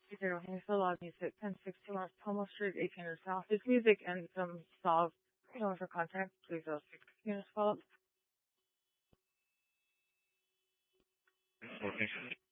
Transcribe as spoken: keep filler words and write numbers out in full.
Zero Hansel Log Music, ten sixty West Pomo Street, eighteen hundred South. This music and some songs. You know, for contact, please uh, six units follow up. Okay.